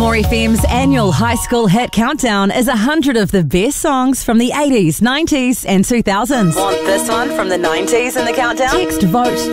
More FM's annual high school hit countdown is 100 of the best songs from the 80s, 90s and 2000s. Want this one from the 90s in the countdown? Text VOTE